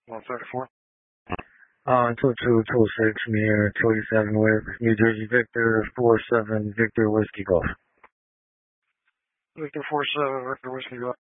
134. 2226 near 27 with New Jersey Victor 47 Victor Whiskey Golf. Victor 47 Victor Whiskey Golf.